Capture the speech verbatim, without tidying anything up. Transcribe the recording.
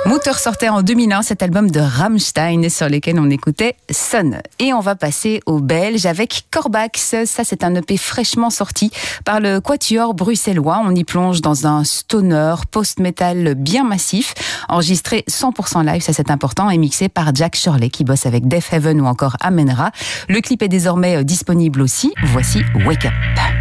Mutter sortait en deux mille un cet album de Rammstein sur lequel on écoutait Sun. Et on va passer aux Belges avec Corbax. Ça, c'est un E P fraîchement sorti par le Quatuor bruxellois. On y plonge dans un stoner post-metal bien massif, enregistré cent pour cent live, ça c'est important, et mixé par Jack Shirley qui bosse avec Deaf Heaven ou encore Amenra. Le clip est désormais disponible aussi. Voici Wake Up.